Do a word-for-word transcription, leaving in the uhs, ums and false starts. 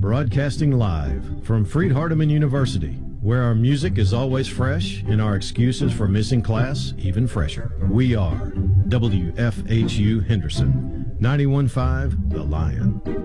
Broadcasting live from Freed-Hardeman University, where our music is always fresh and our excuses for missing class even fresher. We are W F H U Henderson, ninety-one point five The Lion.